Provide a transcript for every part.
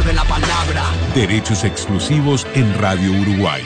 de la palabra. Derechos exclusivos en Radio Uruguay.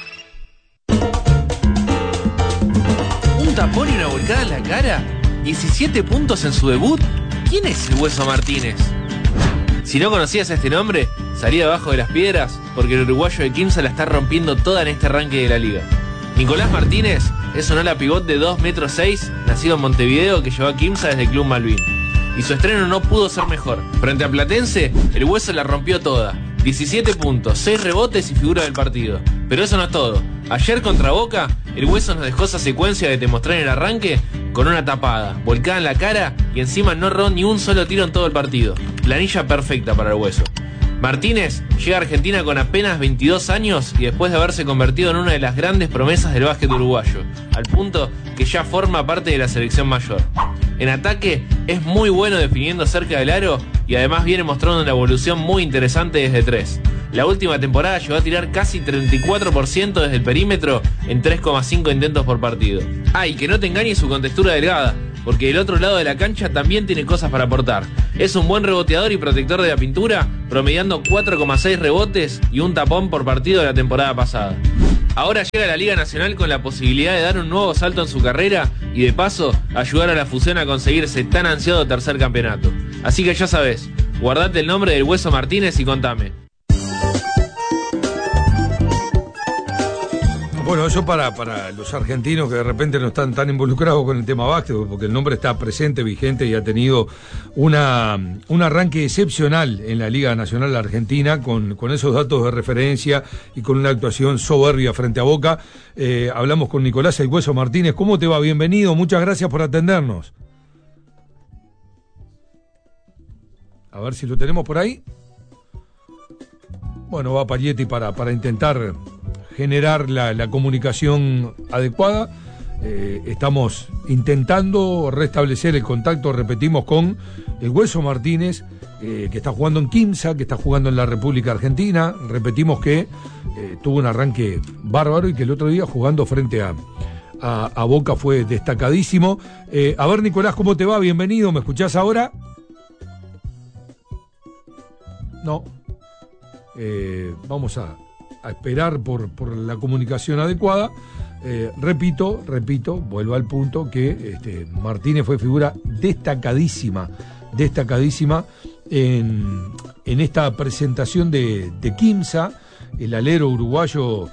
¿Un tapón y una volcada en la cara? ¿17 puntos en su debut? ¿Quién es el Hueso Martínez? Si no conocías este nombre, salí de abajo de las piedras, porque el uruguayo de Quimsa la está rompiendo toda en este arranque de la liga. Nicolás Martínez es un ala pivot de 2,6 metros, nacido en Montevideo, que llegó a Quimsa desde el Club Malvin. Y su estreno no pudo ser mejor. Frente a Platense, el Hueso la rompió toda. 17 puntos, 6 rebotes y figura del partido. Pero eso no es todo. Ayer contra Boca, el Hueso nos dejó esa secuencia que te mostré en el arranque con una tapada, volcada en la cara y encima no erró ni un solo tiro en todo el partido. Planilla perfecta para el Hueso. Martínez llega a Argentina con apenas 22 años y después de haberse convertido en una de las grandes promesas del básquet uruguayo, al punto que ya forma parte de la selección mayor. En ataque es muy bueno definiendo cerca del aro y además viene mostrando una evolución muy interesante desde 3. La última temporada llegó a tirar casi 34% desde el perímetro en 3,5 intentos por partido. Y que no te engañe su contextura delgada, porque del otro lado de la cancha también tiene cosas para aportar. Es un buen reboteador y protector de la pintura, promediando 4,6 rebotes y un tapón por partido de la temporada pasada. Ahora llega a la Liga Nacional con la posibilidad de dar un nuevo salto en su carrera y de paso ayudar a la Fusión a conseguirse tan ansiado tercer campeonato. Así que ya sabes, guardate el nombre del Hueso Martínez y contame. Bueno, eso para los argentinos que de repente no están tan involucrados con el tema básquetbol, porque el nombre está presente, vigente y ha tenido un arranque excepcional en la Liga Nacional Argentina con esos datos de referencia y con una actuación soberbia frente a Boca. Hablamos con Nicolás El Hueso Martínez. ¿Cómo te va? Bienvenido, muchas gracias por atendernos. A ver si lo tenemos por ahí. Bueno, va Paglietti para intentar generar la comunicación adecuada. Estamos intentando restablecer el contacto, repetimos, con el Hueso Martínez, que está jugando en Quimsa, que está jugando en la República Argentina. Repetimos que tuvo un arranque bárbaro y que el otro día jugando frente a Boca fue destacadísimo. A ver, Nicolás, ¿cómo te va? Bienvenido, ¿me escuchás ahora? No. Vamos a esperar por la comunicación adecuada. Repito, vuelvo al punto que Martínez fue figura destacadísima en esta presentación de Quimsa. El alero uruguayo,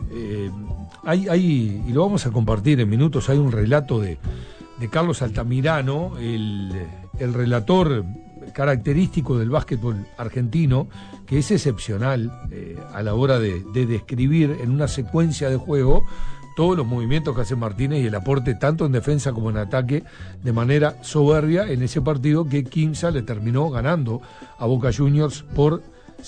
hay, y lo vamos a compartir en minutos, hay un relato de Carlos Altamirano, el relator característico del básquetbol argentino, que es excepcional a la hora de describir en una secuencia de juego todos los movimientos que hace Martínez y el aporte tanto en defensa como en ataque de manera soberbia en ese partido que Quimsa le terminó ganando a Boca Juniors por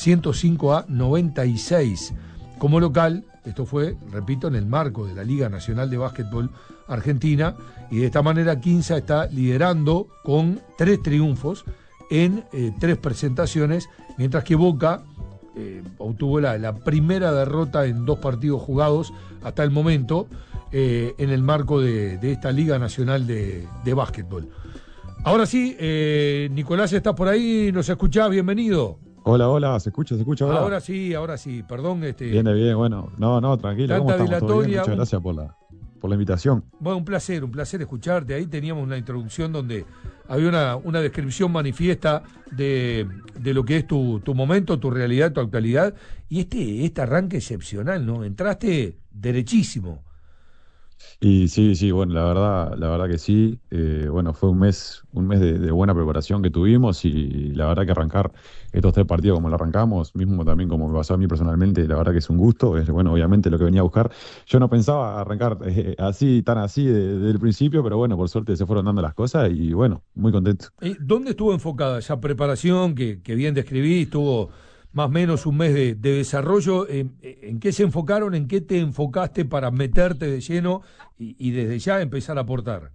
105-96 como local. Esto fue, repito, en el marco de la Liga Nacional de Básquetbol Argentina, y de esta manera Quimsa está liderando con 3 triunfos en 3 presentaciones, mientras que Boca obtuvo la primera derrota en 2 partidos jugados hasta el momento en el marco de esta Liga Nacional de Básquetbol. Ahora sí, Nicolás, ¿estás por ahí? ¿Nos escuchás? Bienvenido. Hola, ¿se escucha ahora? Ahora sí, perdón. Viene bien, bueno, no, tranquilo. Tanta dilatoria. Muchas gracias por la invitación. Bueno, un placer escucharte. Ahí teníamos una introducción donde había una descripción manifiesta de lo que es tu momento, tu realidad, tu actualidad, y este arranque excepcional, ¿no? Entraste derechísimo. Y sí, bueno, la verdad que sí. Bueno, fue un mes de buena preparación que tuvimos, y la verdad que arrancar estos 3 partidos como lo arrancamos, mismo también como me pasó a mí personalmente, la verdad que es un gusto. Es, bueno, obviamente lo que venía a buscar. Yo no pensaba arrancar tan así desde el principio, pero bueno, por suerte se fueron dando las cosas y bueno, muy contento. ¿Dónde estuvo enfocada esa preparación que bien describí? Estuvo más o menos un mes de desarrollo. ¿En qué se enfocaron? ¿En qué te enfocaste para meterte de lleno y desde ya empezar a aportar?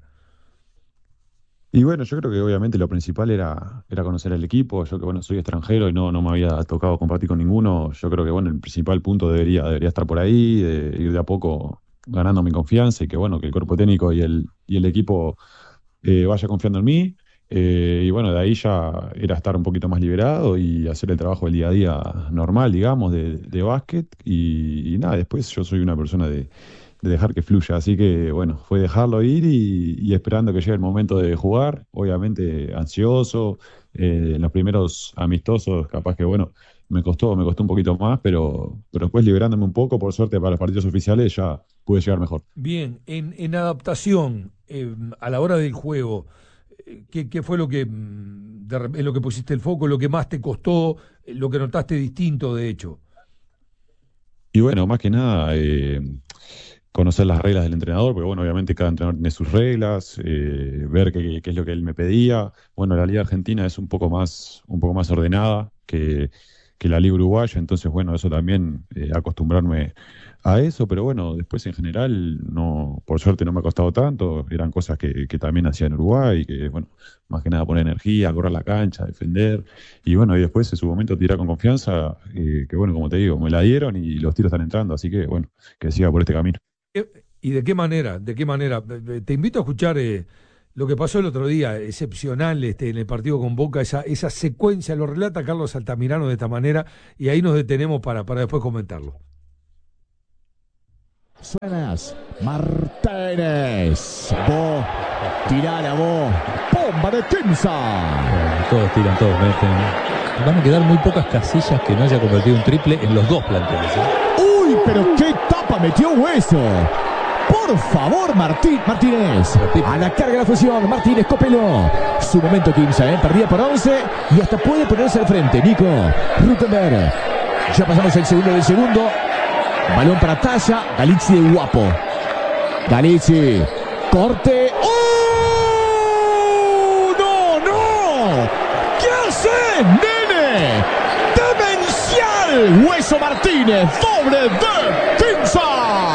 Y bueno, yo creo que obviamente lo principal era conocer al equipo. Yo que bueno, soy extranjero y no me había tocado compartir con ninguno. Yo creo que bueno, el principal punto debería estar por ahí, de ir de a poco ganando mi confianza, y que bueno, que el cuerpo técnico y el equipo vaya confiando en mí. Y bueno, de ahí ya era estar un poquito más liberado y hacer el trabajo del día a día normal, digamos, de básquet. Y nada, después yo soy una persona de dejar que fluya. Así que bueno, fue dejarlo ir y esperando que llegue el momento de jugar. Obviamente ansioso. En los primeros amistosos, capaz que bueno, me costó un poquito más, pero después liberándome un poco, por suerte para los partidos oficiales ya pude llegar mejor. Bien, en adaptación, a la hora del juego, ¿qué fue lo que, en lo que pusiste el foco, lo que más te costó, lo que notaste distinto, de hecho? Y bueno, más que nada, conocer las reglas del entrenador, porque bueno, obviamente cada entrenador tiene sus reglas, ver qué es lo que él me pedía. Bueno, la Liga Argentina es un poco más ordenada que la Liga Uruguaya, entonces bueno, eso también, acostumbrarme a eso, pero bueno, después en general, no, por suerte no me ha costado tanto, eran cosas que también hacía en Uruguay, que bueno, más que nada poner energía, correr la cancha, defender, y bueno, y después en su momento tirar con confianza, que bueno, como te digo, me la dieron y los tiros están entrando, así que bueno, que siga por este camino. ¿Y de qué manera? ¿De qué manera? Te invito a escuchar lo que pasó el otro día, excepcional en el partido con Boca, esa secuencia, lo relata Carlos Altamirano de esta manera, y ahí nos detenemos para después comentarlo. Suenas, Martínez, vos, tirala vos, bomba de Kimsa. Todos tiran, todos meten. Van a quedar muy pocas casillas que no haya convertido un triple en los dos planteles. Uy, pero qué tapa metió Hueso. Por favor, Martínez. A la carga de la fusión, Martínez, Copelo. Su momento Kimsa, perdía por 11 y hasta puede ponerse al frente. Nico Rutenberg. Ya pasamos el segundo del segundo. Balón para Talla, Galizzi de guapo. Galizzi, corte. ¡Oh! ¡No, no! ¿Qué hace, nene? ¡Demencial! Hueso Martínez, doble de Kimsa.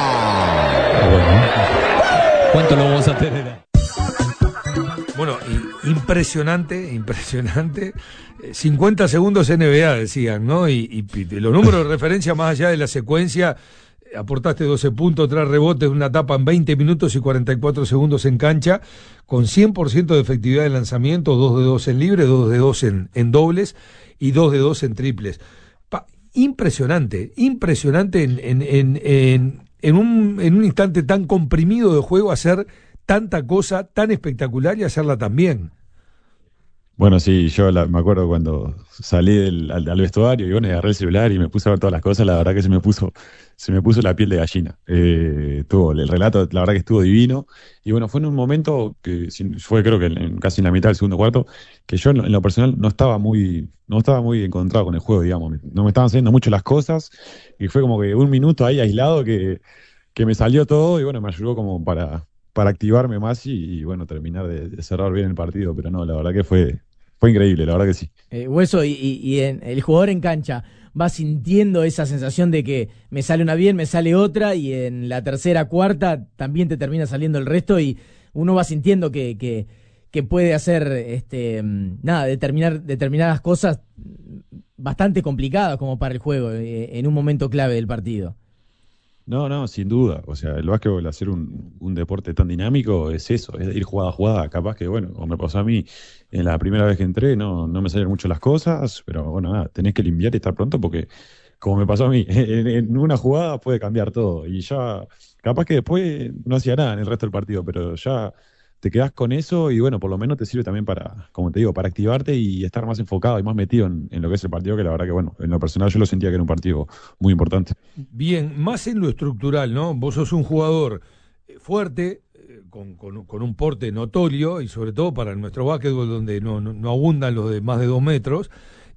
Bueno, ¿cuánto lo vamos a tener? Bueno, impresionante, impresionante. 50 segundos NBA, decían, ¿no? Y los números de referencia, más allá de la secuencia, aportaste 12 puntos, 3 rebotes, una tapa en 20 minutos y 44 segundos en cancha, con 100% de efectividad de lanzamiento, 2 de 2 en libre, 2 de 2 en dobles y 2 de 2 en triples. Impresionante, impresionante en un instante tan comprimido de juego hacer tanta cosa tan espectacular y hacerla tan bien. Bueno, sí, yo me acuerdo cuando salí al vestuario y bueno, agarré el celular y me puse a ver todas las cosas, la verdad que se me puso la piel de gallina. El relato, la verdad que estuvo divino. Y bueno, fue en un momento que fue creo que casi en la mitad del segundo cuarto, que yo en lo personal no estaba muy encontrado con el juego, digamos. No me estaban saliendo mucho las cosas y fue como que un minuto ahí aislado que me salió todo y bueno, me ayudó como para activarme más y bueno, terminar de cerrar bien el partido. Pero no, la verdad que fue increíble, la verdad que sí. Hueso, y el jugador en cancha va sintiendo esa sensación de que me sale una bien, me sale otra, y en la tercera, cuarta también te termina saliendo el resto, y uno va sintiendo que puede hacer determinadas cosas bastante complicadas como para el juego, en un momento clave del partido. No, no, sin duda. O sea, el básquetbol, hacer un deporte tan dinámico, es eso, es ir jugada a jugada. Capaz que, bueno, como me pasó a mí en la primera vez que entré, no me salieron mucho las cosas, pero bueno, nada, tenés que limpiar y estar pronto porque, como me pasó a mí, en una jugada puede cambiar todo. Y ya, capaz que después no hacía nada en el resto del partido, pero ya te quedás con eso y bueno, por lo menos te sirve también para, como te digo, para activarte y estar más enfocado y más metido en lo que es el partido, que la verdad que, bueno, en lo personal yo lo sentía que era un partido muy importante. Bien, más en lo estructural, ¿no? Vos sos un jugador fuerte, con un porte notorio, y sobre todo para nuestro básquetbol, donde no abundan los de más de 2 metros,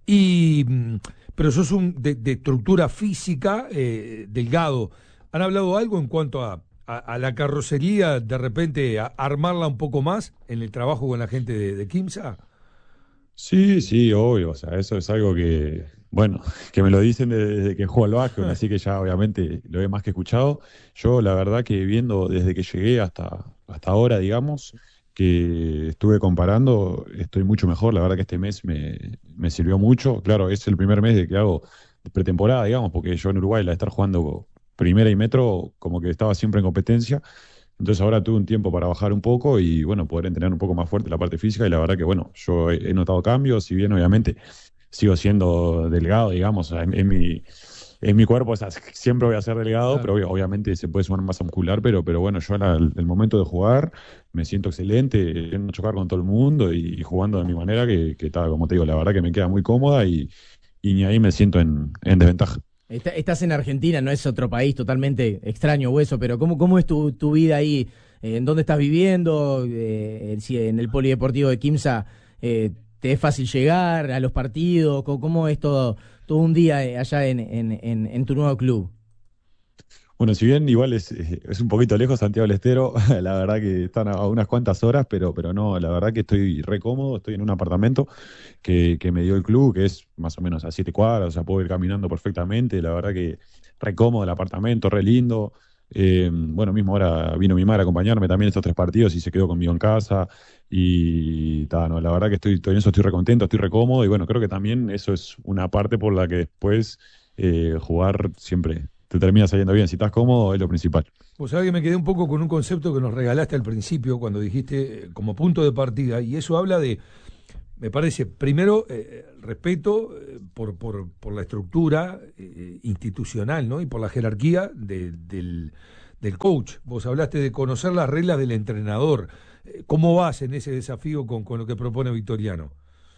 pero sos de estructura física, delgado. ¿Han hablado algo en cuanto a la carrocería, de repente a armarla un poco más en el trabajo con la gente de Kimsa? Sí, sí, obvio, o sea, eso es algo que, bueno, que me lo dicen desde que juego al básquet, así que ya obviamente lo he más que escuchado. Yo la verdad que viendo desde que llegué hasta ahora, digamos, que estuve comparando, estoy mucho mejor, la verdad que este mes me sirvió mucho. Claro, es el primer mes de que hago pretemporada, digamos, porque yo en Uruguay, la de estar jugando primera y metro, como que estaba siempre en competencia. Entonces ahora tuve un tiempo para bajar un poco y bueno, poder entrenar un poco más fuerte la parte física y la verdad que bueno, yo he notado cambios, si bien obviamente sigo siendo delgado, digamos, en mi cuerpo, o sea, siempre voy a ser delgado, Claro. pero obviamente se puede sumar masa muscular, pero bueno, yo ahora el momento de jugar me siento excelente, no chocar con todo el mundo y jugando de mi manera que está, como te digo, la verdad que me queda muy cómoda y ni ahí me siento en desventaja. Estás en Argentina, no es otro país totalmente extraño, Hueso, pero ¿cómo es tu vida ahí? ¿En dónde estás viviendo? Si en el polideportivo de Quimsa te es fácil llegar a los partidos. ¿Cómo es todo un día allá en tu nuevo club? Bueno, si bien igual es un poquito lejos Santiago del Estero, la verdad que están a unas cuantas horas, pero no, la verdad que estoy re cómodo, estoy en un apartamento que me dio el club, que es más o menos a 7 cuadras, o sea, puedo ir caminando perfectamente, la verdad que re cómodo el apartamento, re lindo. Bueno, mismo ahora vino mi madre a acompañarme también estos 3 partidos y se quedó conmigo en casa. Y no, la verdad que estoy en eso, estoy re contento, estoy re cómodo y bueno, creo que también eso es una parte por la que después jugar siempre te termina saliendo bien. Si estás cómodo es lo principal. Vos sabés que me quedé un poco con un concepto que nos regalaste al principio cuando dijiste como punto de partida, y eso habla de, me parece, primero, respeto por la estructura institucional, ¿no? Y por la jerarquía del coach. Vos hablaste de conocer las reglas del entrenador. ¿Cómo vas en ese desafío con lo que propone Victoriano?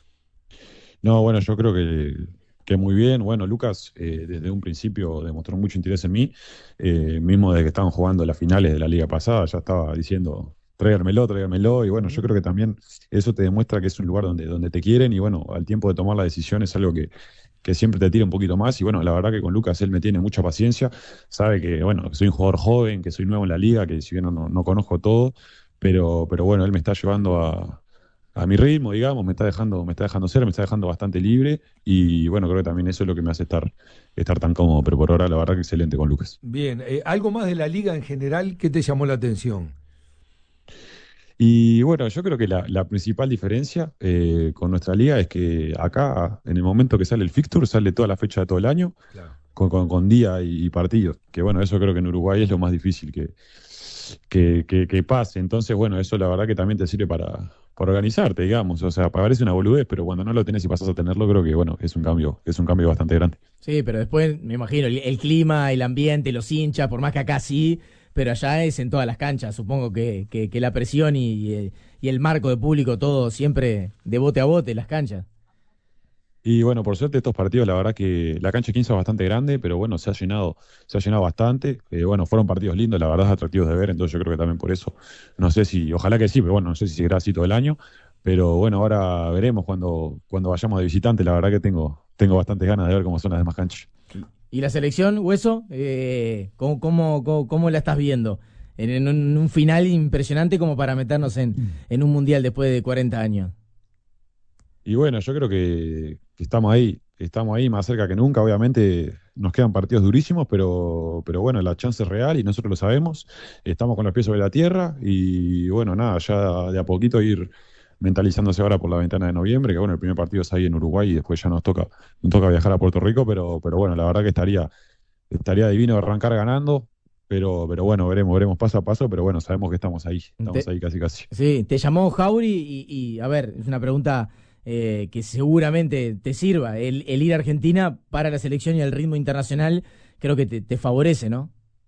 No, bueno, yo creo que muy bien. Bueno, Lucas desde un principio demostró mucho interés en mí. Mismo desde que estaban jugando las finales de la liga pasada, ya estaba diciendo, tráigamelo, tráigamelo. Y bueno, yo creo que también eso te demuestra que es un lugar donde te quieren y bueno, al tiempo de tomar la decisión es algo que siempre te tira un poquito más. Y bueno, la verdad que con Lucas él me tiene mucha paciencia. Sabe que, bueno, que soy un jugador joven, que soy nuevo en la liga, que si bien no conozco todo, pero bueno, él me está llevando a mi ritmo, digamos, me está dejando ser, me está dejando bastante libre y bueno, creo que también eso es lo que me hace estar tan cómodo, pero por ahora la verdad que excelente con Lucas. Bien, algo más de la liga en general, ¿qué te llamó la atención? Y bueno, yo creo que la principal diferencia con nuestra liga es que acá, en el momento que sale el fixture, sale toda la fecha de todo el año, Claro. con día y partidos, que bueno, eso creo que en Uruguay es lo más difícil que pase. Entonces, bueno, eso la verdad que también te sirve para organizarte, digamos. O sea, parece una boludez, pero cuando no lo tenés y pasás a tenerlo, creo que, bueno, es un cambio bastante grande. Sí, pero después me imagino el clima, el ambiente, los hinchas, por más que acá sí, pero allá es en todas las canchas. Supongo que la presión y el marco de público, todo siempre de bote a bote, las canchas. Y bueno, por suerte estos partidos, la verdad que la cancha de 15 es bastante grande, pero bueno, se ha llenado bastante. Bueno, fueron partidos lindos, la verdad, atractivos de ver, entonces yo creo que también por eso, no sé si, ojalá que sí, pero bueno, no sé si será así todo el año. Pero bueno, ahora veremos cuando vayamos de visitante, la verdad que tengo bastantes ganas de ver cómo son las demás canchas. ¿Y la selección, Hueso? ¿Cómo la estás viendo? En un final impresionante como para meternos en un mundial después de 40 años. Y bueno, yo creo que estamos ahí más cerca que nunca. Obviamente nos quedan partidos durísimos, pero bueno, la chance es real y nosotros lo sabemos. Estamos con los pies sobre la tierra y bueno, nada, ya de a poquito ir mentalizándose ahora por la ventana de noviembre, que bueno, el primer partido es ahí en Uruguay y después ya nos toca viajar a Puerto Rico, pero bueno, la verdad que estaría divino arrancar ganando. Pero bueno, veremos paso a paso, pero bueno, sabemos que estamos ahí casi casi. Sí, te llamó Jauri y a ver, es una pregunta que seguramente te sirva. El ir a Argentina para la selección y el ritmo internacional creo que te favorece, ¿no?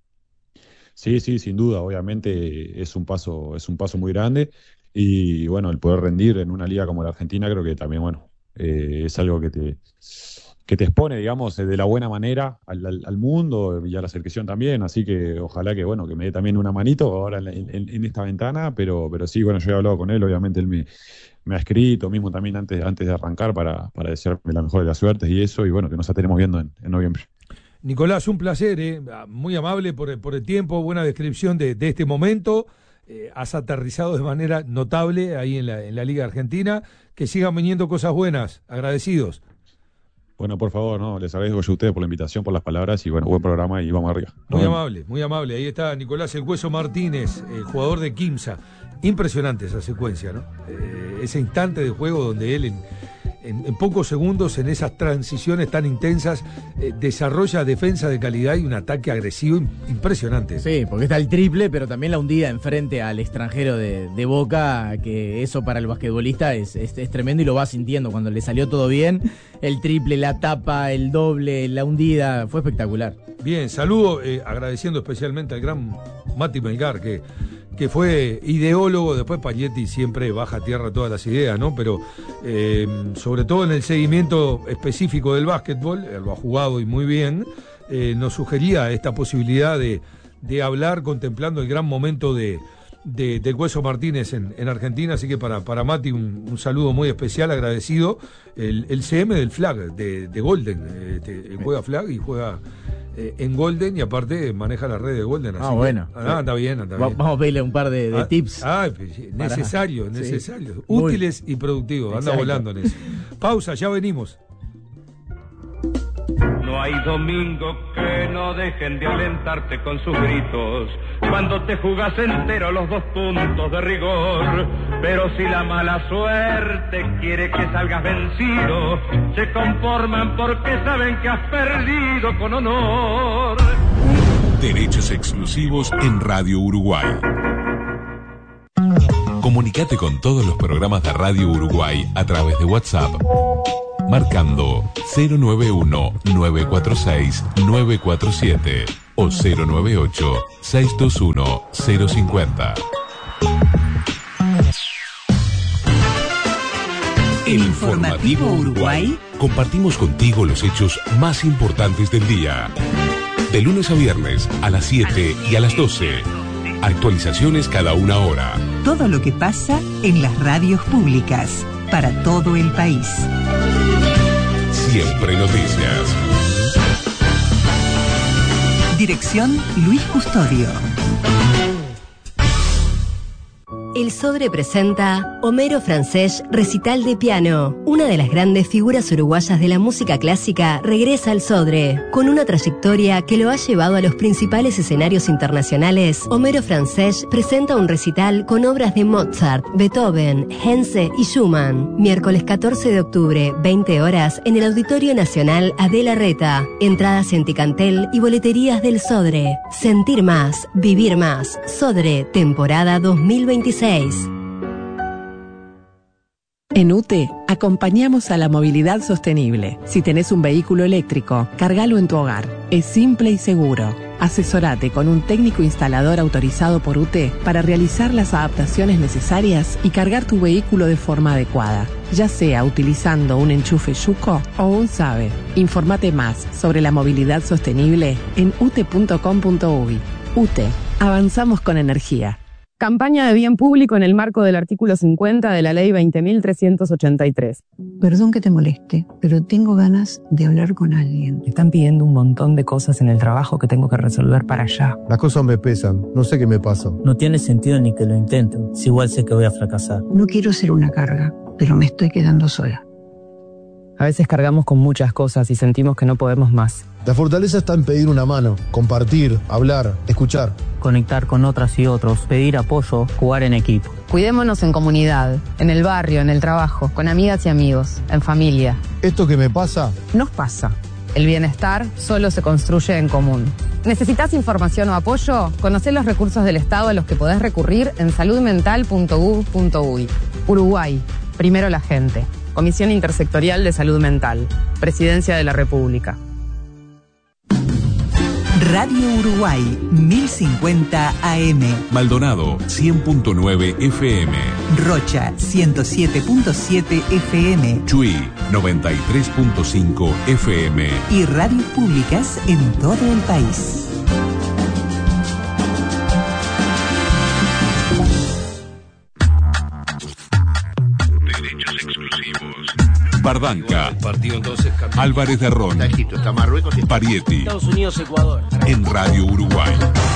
Sí, sí, sin duda, obviamente es un paso muy grande y bueno, el poder rendir en una liga como la Argentina creo que también, bueno, es algo que te expone, digamos, de la buena manera al mundo y a la selección también, así que ojalá que, bueno, que me dé también una manito ahora en esta ventana, pero sí, bueno, yo he hablado con él, obviamente él me ha escrito mismo también antes de arrancar para desearme la mejor de las suertes y eso, y bueno, que nos estaremos viendo en noviembre. Nicolás, un placer, muy amable por el tiempo, buena descripción de este momento. Has aterrizado de manera notable ahí en la Liga Argentina. Que sigan viniendo cosas buenas, agradecidos. Bueno, por favor, no, les agradezco yo a ustedes por la invitación, por las palabras y bueno, buen programa y vamos arriba. Nos Muy vemos. amable, muy amable. Ahí está Nicolás El Hueso Martínez, jugador de Quimsa. Impresionante esa secuencia, ¿no? Ese instante de juego donde él en pocos segundos, en esas transiciones tan intensas, desarrolla defensa de calidad y un ataque agresivo impresionante. Sí, porque está el triple, pero también la hundida enfrente al extranjero de Boca, que eso para el basquetbolista es tremendo y lo va sintiendo cuando le salió todo bien. El triple, la tapa, el doble, la hundida, fue espectacular. Bien, saludo agradeciendo especialmente al gran Mati Melgar, que fue ideólogo. Después Pagnetti siempre baja a tierra todas las ideas, ¿no? Pero sobre todo en el seguimiento específico del básquetbol, lo ha jugado y muy bien, nos sugería esta posibilidad de hablar contemplando el gran momento del Hueso Martínez en Argentina. Así que para Mati un saludo muy especial, agradecido. El CM del Flag, de Golden, juega Flag y juega en Golden, y aparte maneja la red de Golden. Así bueno. Anda bien. Vamos a pedirle un par de tips. Necesario. Sí. Útiles y productivos. Anda Exacto. volando en eso. Pausa, ya venimos. No hay domingo que no dejen de alentarte con sus gritos cuando te jugás entero los 2 puntos de rigor. Pero si la mala suerte quiere que salgas vencido, se conforman porque saben que has perdido con honor. Derechos exclusivos en Radio Uruguay. Comunicate con todos los programas de Radio Uruguay a través de WhatsApp, marcando 091-946-947 o 098-621-050. El Informativo Uruguay. Compartimos contigo los hechos más importantes del día. De lunes a viernes a las 7 y a las 12. Actualizaciones cada una hora. Todo lo que pasa en las radios públicas para todo el país. Siempre noticias. Dirección Luis Custodio. El Sodre presenta Homero Francés Recital de Piano. Una de las grandes figuras uruguayas de la música clásica regresa al Sodre. Con una trayectoria que lo ha llevado a los principales escenarios internacionales, Homero Francés presenta un recital con obras de Mozart, Beethoven, Henze y Schumann. Miércoles 14 de octubre, 20 horas, en el Auditorio Nacional Adela Reta. Entradas en Ticantel y boleterías del Sodre. Sentir más, vivir más. Sodre, temporada 2026. En UTE, acompañamos a la movilidad sostenible. Si tenés un vehículo eléctrico, cargalo en tu hogar. Es simple y seguro. Asesorate con un técnico instalador autorizado por UTE para realizar las adaptaciones necesarias y cargar tu vehículo de forma adecuada, ya sea utilizando un enchufe Yuco o un SABE. Informate más sobre la movilidad sostenible en ute.com.uy. UTE, avanzamos con energía. Campaña de bien público en el marco del artículo 50 de la Ley 20.383. Perdón que te moleste, pero tengo ganas de hablar con alguien. Me están pidiendo un montón de cosas en el trabajo que tengo que resolver para allá. Las cosas me pesan, no sé qué me pasa. No tiene sentido ni que lo intenten, si igual sé que voy a fracasar. No quiero ser una carga, pero me estoy quedando sola. A veces cargamos con muchas cosas y sentimos que no podemos más. La fortaleza está en pedir una mano, compartir, hablar, escuchar. Conectar con otras y otros, pedir apoyo, jugar en equipo. Cuidémonos en comunidad, en el barrio, en el trabajo, con amigas y amigos, en familia. Esto que me pasa, nos pasa. El bienestar solo se construye en común. ¿Necesitas información o apoyo? Conocé los recursos del Estado a los que podés recurrir en saludmental.gov.uy. Uruguay, primero la gente. Comisión Intersectorial de Salud Mental. Presidencia de la República. Radio Uruguay, 1050 AM. Maldonado, 100.9 FM. Rocha, 107.7 FM. Chuy, 93.5 FM. Y radios públicas en todo el país. Bardanca, Álvarez de Ron, Parietti, Estados Unidos, Ecuador. En Radio Uruguay.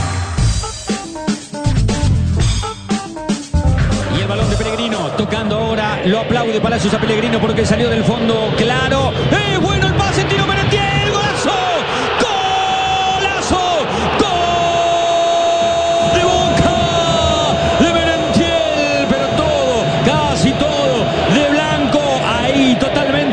Y el balón de Pellegrino, tocando ahora, lo aplaude Palacios a Pellegrino porque salió del fondo, claro. Bueno el pase, tiro Merentiel, golazo. ¡Golazo! ¡Gol de Boca! De Merentiel, pero todo, casi todo, de blanco, ahí totalmente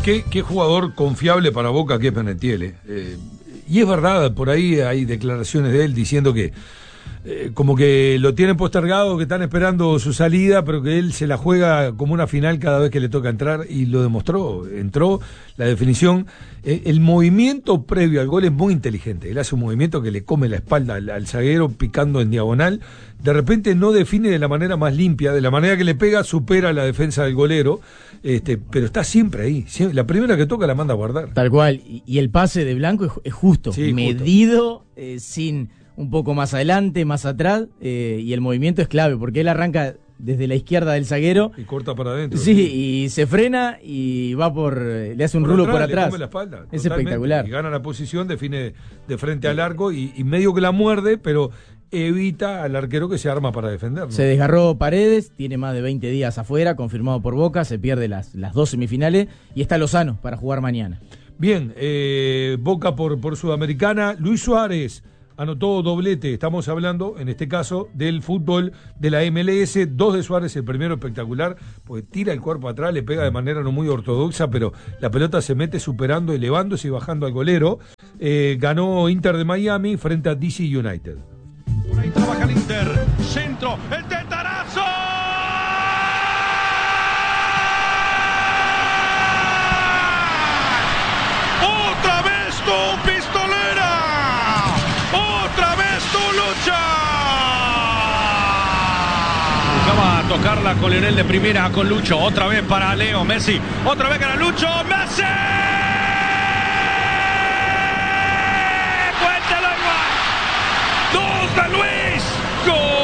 qué jugador confiable para Boca que es Penetiel. Y es verdad, por ahí hay declaraciones de él diciendo que como que lo tienen postergado, que están esperando su salida, pero que él se la juega como una final cada vez que le toca entrar, y lo demostró. Entró, la definición, el movimiento previo al gol es muy inteligente. Él hace un movimiento que le come la espalda al zaguero picando en diagonal. De repente no define de la manera más limpia, de la manera que le pega supera la defensa del golero, pero está siempre ahí. La primera que toca la manda a guardar. Tal cual, y el pase de Blanco es justo, sí, medido, sin un poco más adelante, más atrás, y el movimiento es clave, porque él arranca desde la izquierda del zaguero. Y corta para adentro. Sí, y se frena y va le hace un rulo por atrás. Le come la espalda, es totalmente. Espectacular. Y gana la posición, define de frente al arco y medio que la muerde, pero evita al arquero que se arma para defender, ¿no? Se desgarró Paredes, tiene más de 20 días afuera, confirmado por Boca, se pierde las 2 semifinales y está Lozano para jugar mañana. Bien, Boca por Sudamericana. Luis Suárez anotó doblete. Estamos hablando, en este caso, del fútbol de la MLS. 2 de Suárez, el primero espectacular, porque tira el cuerpo atrás, le pega de manera no muy ortodoxa, pero la pelota se mete superando, elevándose y bajando al golero. Ganó Inter de Miami frente a DC United. Por ahí trabaja el Inter. Centro, el tetarazo. ¡Otra vez tu pistolera! ¡Otra vez tu lucha! Buscaba tocarla con Lionel de primera, con Lucho. Otra vez para Leo Messi. Otra vez para Lucho. ¡Messi! ¡Cuéntalo igual! ¡2 de Luis! ¡Gol!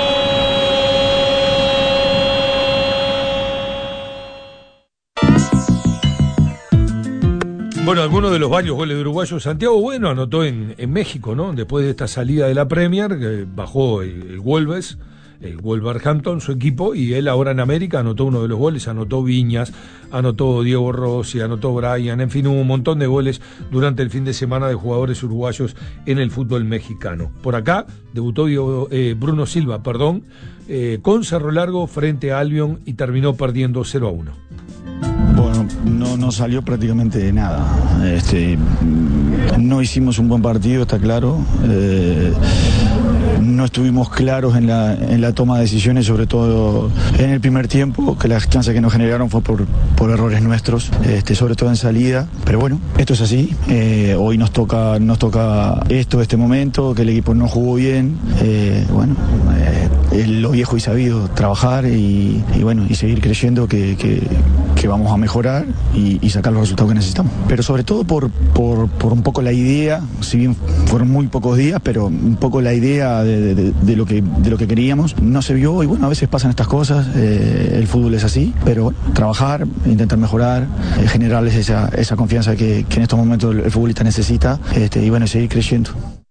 Bueno, algunos de los varios goles de uruguayos. Santiago Bueno anotó en México, ¿no? Después de esta salida de la Premier, bajó el Wolves, el Wolverhampton, su equipo, y él ahora en América anotó uno de los goles, anotó Viñas, anotó Diego Rossi, anotó Brian, en fin, hubo un montón de goles durante el fin de semana de jugadores uruguayos en el fútbol mexicano. Por acá debutó Bruno Silva, con Cerro Largo frente a Albion y terminó perdiendo 0-1. Bueno, no salió prácticamente de nada. No hicimos un buen partido, está claro. No estuvimos claros en la toma de decisiones, sobre todo en el primer tiempo, que las chances que nos generaron fue por errores nuestros, sobre todo en salida. Pero bueno, esto es así. Hoy nos toca este momento, que el equipo no jugó bien. Lo viejo y sabido, trabajar y seguir creyendo que vamos a mejorar y sacar los resultados que necesitamos. Pero sobre todo por un poco la idea, si bien fueron muy pocos días, pero un poco la idea de lo que queríamos no se vio, y bueno, a veces pasan estas cosas, el fútbol es así, pero bueno, trabajar, intentar mejorar, generarles esa confianza que en estos momentos el futbolista necesita, y seguir creciendo.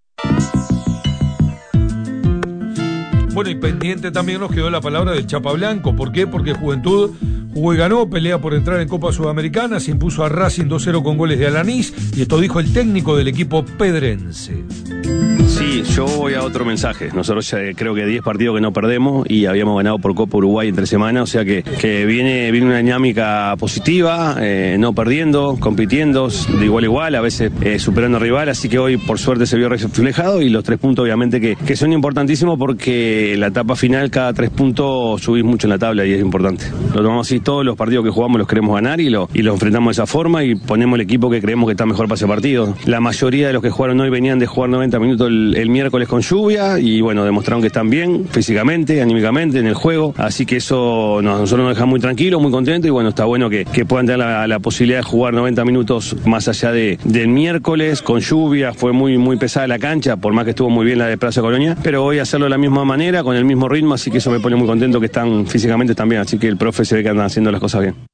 Bueno, y pendiente también nos quedó la palabra del Chapa Blanco. ¿Por qué? Porque Juventud jugó y ganó, pelea por entrar en Copa Sudamericana, se impuso a Racing 2-0 con goles de Alanís, y esto dijo el técnico del equipo pedrense. Sí, yo voy a otro mensaje. Nosotros ya creo que 10 partidos que no perdemos y habíamos ganado por Copa Uruguay entre semana, o sea que viene una dinámica positiva, no perdiendo, compitiendo de igual a igual, a veces superando al rival, así que hoy por suerte se vio reflejado, y los 3 puntos obviamente que son importantísimos, porque la etapa final, cada 3 puntos subís mucho en la tabla y es importante. Lo tomamos así, todos los partidos que jugamos los queremos ganar y lo enfrentamos de esa forma y ponemos el equipo que creemos que está mejor para ese partido. La mayoría de los que jugaron hoy venían de jugar 90 minutos el miércoles con lluvia y bueno, demostraron que están bien físicamente, anímicamente, en el juego, así que eso nosotros nos deja muy tranquilos, muy contentos, y bueno, está bueno que puedan tener la posibilidad de jugar 90 minutos más allá del miércoles con lluvia. Fue muy pesada la cancha, por más que estuvo muy bien la de Plaza Colonia, pero hoy hacerlo de la misma manera, con el mismo ritmo, así que eso me pone muy contento, que están físicamente también, así que el profe se ve que andan haciendo las cosas bien.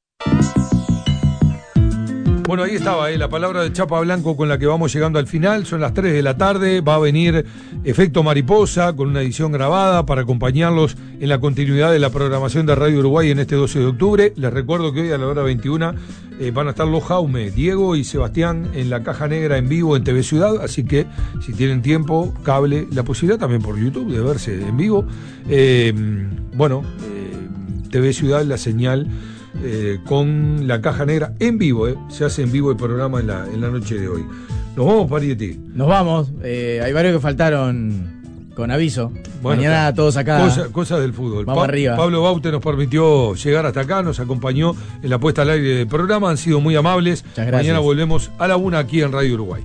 Bueno, ahí estaba la palabra del Chapa Blanco con la que vamos llegando al final. Son las 3 de la tarde, va a venir Efecto Mariposa con una edición grabada para acompañarlos en la continuidad de la programación de Radio Uruguay en este 12 de octubre. Les recuerdo que hoy a la hora 21 van a estar los Jaume, Diego y Sebastián en la Caja Negra en vivo en TV Ciudad, así que si tienen tiempo, cable, la posibilidad también por YouTube de verse en vivo. TV Ciudad, la señal con la Caja Negra en vivo. Se hace en vivo el programa en la noche de hoy. Nos vamos, Parietti. Nos vamos. Hay varios que faltaron con aviso. Bueno, mañana todos acá. Cosas del fútbol. Vamos arriba. Pablo Baute nos permitió llegar hasta acá, nos acompañó en la puesta al aire del programa. Han sido muy amables. Muchas gracias. Mañana volvemos a la 1 aquí en Radio Uruguay.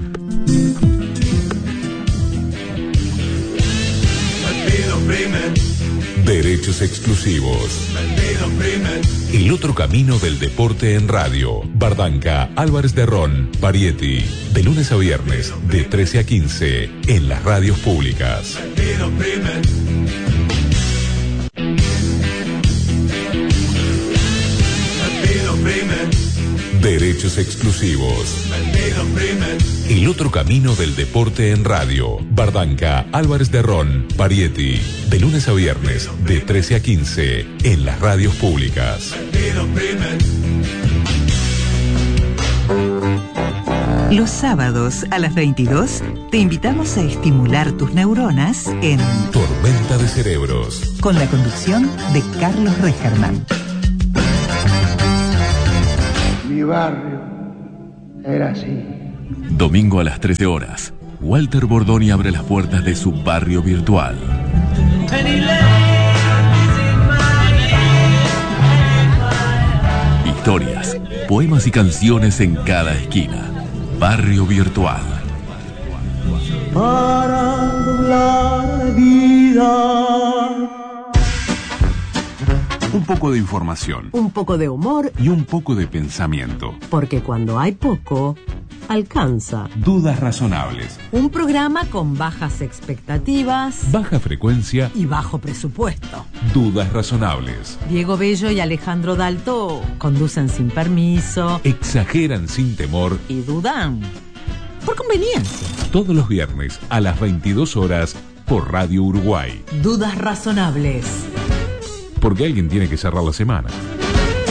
Derechos exclusivos. El otro camino del deporte en radio. Bardanca, Álvarez de Ron, Parietti. De lunes a viernes, de 13 a 15, en las radios públicas. Derechos exclusivos. El otro camino del deporte en radio. Bardanca, Álvarez de Ron, Parietti. De lunes a viernes, de 13 a 15, en las radios públicas. Los sábados a las 22 te invitamos a estimular tus neuronas en Tormenta de Cerebros, con la conducción de Carlos Regerman. Mi barrio era así. Domingo a las 13 horas, Walter Bordoni abre las puertas de su barrio virtual. Historias, poemas y canciones en cada esquina. Barrio Virtual. Para doblar la vida. Un poco de información. Un poco de humor. Y un poco de pensamiento. Porque cuando hay poco, alcanza. Dudas razonables. Un programa con bajas expectativas. Baja frecuencia. Y bajo presupuesto. Dudas razonables. Diego Bello y Alejandro Dalto conducen sin permiso. Exageran sin temor. Y dudan por conveniencia. Todos los viernes a las 22 horas por Radio Uruguay. Dudas razonables. Porque alguien tiene que cerrar la semana.